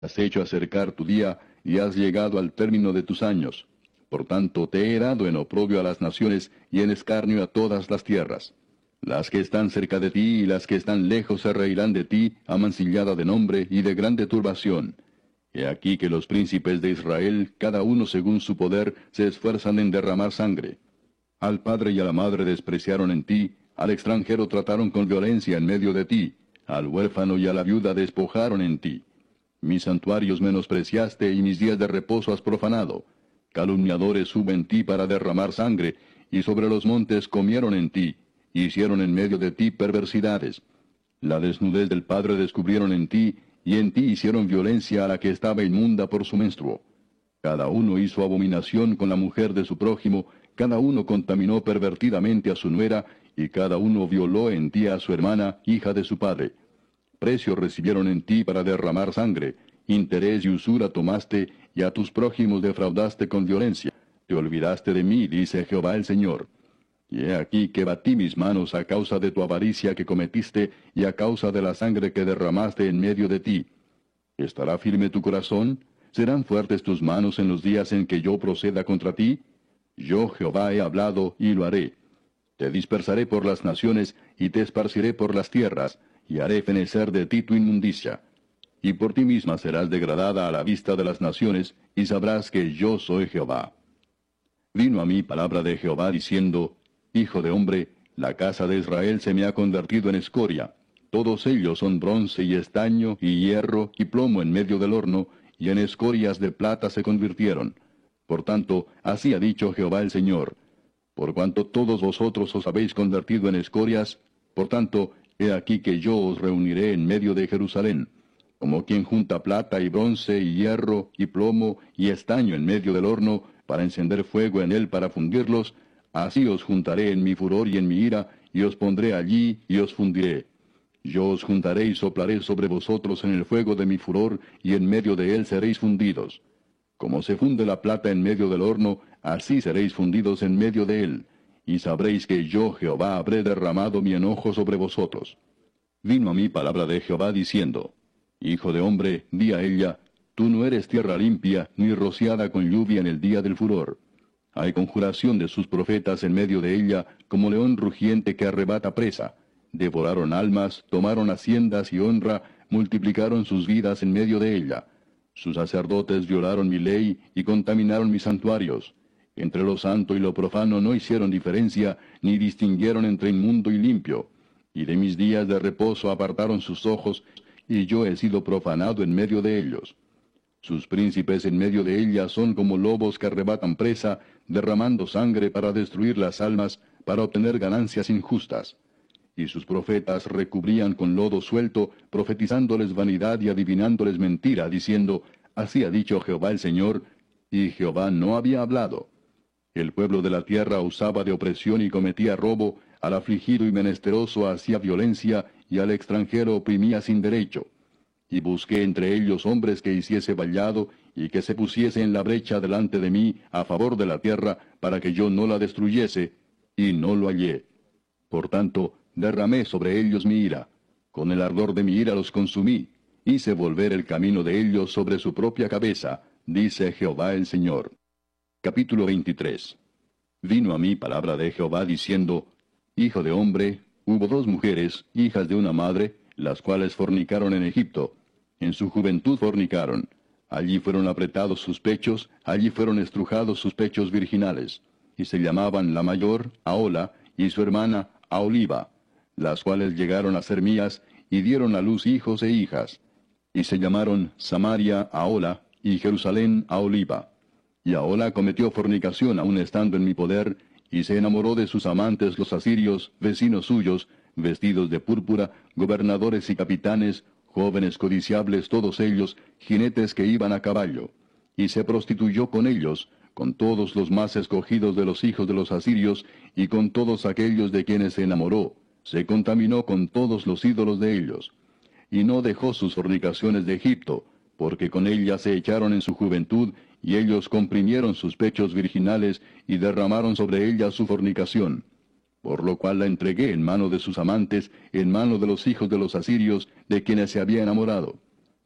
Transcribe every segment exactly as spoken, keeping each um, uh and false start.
Has hecho acercar tu día, y has llegado al término de tus años. Por tanto, te he dado en oprobio a las naciones, y en escarnio a todas las tierras. Las que están cerca de ti y las que están lejos se reirán de ti, amancillada de nombre y de grande turbación. He aquí que los príncipes de Israel, cada uno según su poder, se esfuerzan en derramar sangre. Al padre y a la madre despreciaron en ti, al extranjero trataron con violencia en medio de ti, al huérfano y a la viuda despojaron en ti. Mis santuarios menospreciaste y mis días de reposo has profanado. Calumniadores suben en ti para derramar sangre, y sobre los montes comieron en ti, hicieron en medio de ti perversidades. La desnudez del padre descubrieron en ti, y en ti hicieron violencia a la que estaba inmunda por su menstruo. Cada uno hizo abominación con la mujer de su prójimo, cada uno contaminó pervertidamente a su nuera, y cada uno violó en ti a su hermana, hija de su padre. Precio recibieron en ti para derramar sangre, interés y usura tomaste, y a tus prójimos defraudaste con violencia. Te olvidaste de mí, dice Jehová el Señor. Y he aquí que batí mis manos a causa de tu avaricia que cometiste, y a causa de la sangre que derramaste en medio de ti. ¿Estará firme tu corazón? ¿Serán fuertes tus manos en los días en que yo proceda contra ti? Yo Jehová he hablado, y lo haré. Te dispersaré por las naciones, y te esparciré por las tierras, y haré fenecer de ti tu inmundicia. Y por ti misma serás degradada a la vista de las naciones, y sabrás que yo soy Jehová. Vino a mí palabra de Jehová diciendo, Hijo de hombre, la casa de Israel se me ha convertido en escoria. Todos ellos son bronce y estaño y hierro y plomo en medio del horno, y en escorias de plata se convirtieron. Por tanto, así ha dicho Jehová el Señor. Por cuanto todos vosotros os habéis convertido en escorias, por tanto, he aquí que yo os reuniré en medio de Jerusalén, como quien junta plata y bronce y hierro y plomo y estaño en medio del horno, para encender fuego en él para fundirlos, así os juntaré en mi furor y en mi ira, y os pondré allí y os fundiré. Yo os juntaré y soplaré sobre vosotros en el fuego de mi furor, y en medio de él seréis fundidos. Como se funde la plata en medio del horno, así seréis fundidos en medio de él, y sabréis que yo, Jehová, habré derramado mi enojo sobre vosotros. Vino a mí palabra de Jehová diciendo, Hijo de hombre, di a ella, tú no eres tierra limpia, ni rociada con lluvia en el día del furor. Hay conjuración de sus profetas en medio de ella, como león rugiente que arrebata presa. Devoraron almas, tomaron haciendas y honra, multiplicaron sus vidas en medio de ella. Sus sacerdotes violaron mi ley y contaminaron mis santuarios. Entre lo santo y lo profano no hicieron diferencia, ni distinguieron entre inmundo y limpio. Y de mis días de reposo apartaron sus ojos, y yo he sido profanado en medio de ellos. Sus príncipes en medio de ella son como lobos que arrebatan presa, derramando sangre para destruir las almas, para obtener ganancias injustas. Y sus profetas recubrían con lodo suelto, profetizándoles vanidad y adivinándoles mentira, diciendo, Así ha dicho Jehová el Señor, y Jehová no había hablado. El pueblo de la tierra usaba de opresión y cometía robo, al afligido y menesteroso hacía violencia, y al extranjero oprimía sin derecho. Y busqué entre ellos hombres que hiciese vallado, y que se pusiese en la brecha delante de mí, a favor de la tierra, para que yo no la destruyese, y no lo hallé. Por tanto, derramé sobre ellos mi ira. Con el ardor de mi ira los consumí. Hice volver el camino de ellos sobre su propia cabeza, dice Jehová el Señor. Capítulo veintitrés. Vino a mí palabra de Jehová diciendo, Hijo de hombre, hubo dos mujeres, hijas de una madre, las cuales fornicaron en Egipto. En su juventud fornicaron. Allí fueron apretados sus pechos, allí fueron estrujados sus pechos virginales. Y se llamaban la mayor, Ahola, y su hermana, Aholiba, las cuales llegaron a ser mías, y dieron a luz hijos e hijas. Y se llamaron Samaria Ahola, y Jerusalén Aholiba. Y Ahola cometió fornicación aun estando en mi poder, y se enamoró de sus amantes los asirios, vecinos suyos, vestidos de púrpura, gobernadores y capitanes, jóvenes codiciables todos ellos, jinetes que iban a caballo. Y se prostituyó con ellos, con todos los más escogidos de los hijos de los asirios, y con todos aquellos de quienes se enamoró, se contaminó con todos los ídolos de ellos. Y no dejó sus fornicaciones de Egipto, porque con ella se echaron en su juventud, y ellos comprimieron sus pechos virginales, y derramaron sobre ella su fornicación. Por lo cual la entregué en mano de sus amantes, en mano de los hijos de los asirios, de quienes se había enamorado.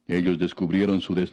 Ellos descubrieron su